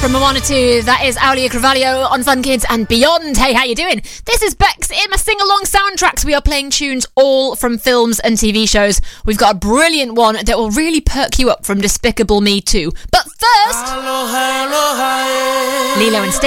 From Moana 2, that is Aulia Carvalho on Fun Kids and Beyond. Hey, how you doing? This is Bex in my sing-along soundtracks. We are playing tunes all from films and TV shows. We've got a brilliant one that will really perk you up from Despicable Me 2. But first, Lilo and Stitch.